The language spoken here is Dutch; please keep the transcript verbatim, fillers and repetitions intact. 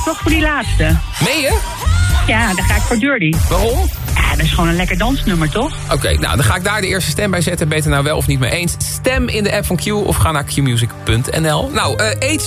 toch voor die laatste. Meen je? Ja, dan ga ik voor Dirty. Waarom? Ja, dat is gewoon een lekker dansnummer, toch? Oké, okay, nou dan ga ik daar de eerste stem bij zetten. Ben je het er nou wel of niet mee eens? Stem in de app van Q of ga naar q music punt n l. Nou, uh, Age